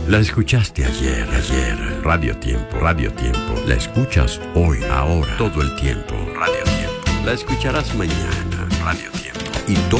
La escuchaste ayer. Radio Tiempo. La escuchas hoy, ahora, todo el tiempo. Radio Tiempo. La escucharás mañana. Radio Tiempo. Y